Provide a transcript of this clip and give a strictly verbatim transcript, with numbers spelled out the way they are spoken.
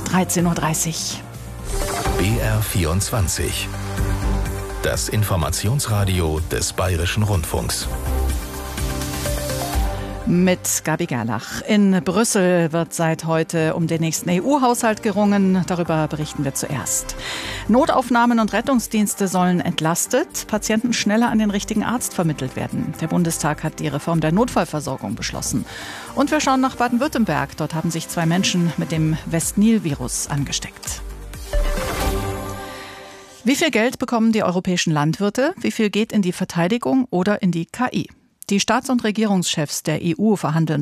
dreizehn Uhr dreißig. B R vierundzwanzig. Das Informationsradio des Bayerischen Rundfunks. Mit Gabi Gerlach. In Brüssel wird seit heute um den nächsten E U-Haushalt gerungen. Darüber berichten wir zuerst. Notaufnahmen und Rettungsdienste sollen entlastet, Patienten schneller an den richtigen Arzt vermittelt werden. Der Bundestag hat die Reform der Notfallversorgung beschlossen. Und wir schauen nach Baden-Württemberg. Dort haben sich zwei Menschen mit dem West-Nil-Virus angesteckt. Wie viel Geld bekommen die europäischen Landwirte? Wie viel geht in die Verteidigung oder in die K I? Die Staats- und Regierungschefs der E U verhandeln